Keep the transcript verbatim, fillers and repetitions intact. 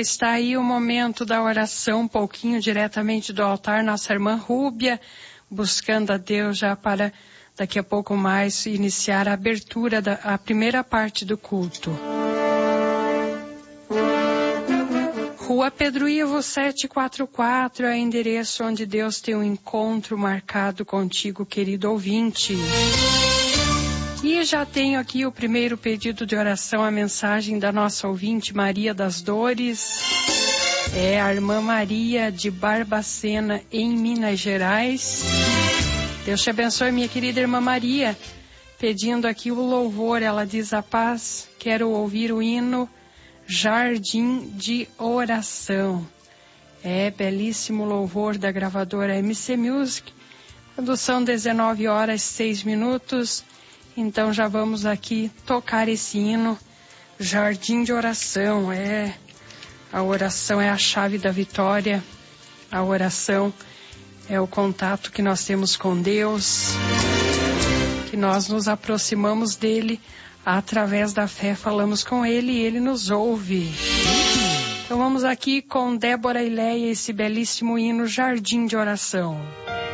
está aí o momento da oração, um pouquinho diretamente do altar, nossa irmã Rúbia, buscando a Deus já para daqui a pouco mais iniciar a abertura da a primeira parte do culto. Rua Pedro Ivo setecentos e quarenta e quatro é o endereço onde Deus tem um encontro marcado contigo, querido ouvinte. E já tenho aqui o primeiro pedido de oração, a mensagem da nossa ouvinte Maria das Dores. É a irmã Maria de Barbacena, em Minas Gerais. Deus te abençoe, minha querida irmã Maria. Pedindo aqui o louvor, ela diz: a paz, quero ouvir o hino Jardim de Oração. É belíssimo louvor da gravadora M C Music. Quando são dezenove horas e seis minutos, então já vamos aqui tocar esse hino Jardim de Oração. É, a oração é a chave da vitória. A oração é o contato que nós temos com Deus, que nós nos aproximamos dele. Através da fé falamos com Ele e Ele nos ouve. Então vamos aqui com Débora e Leia, esse belíssimo hino Jardim de Oração.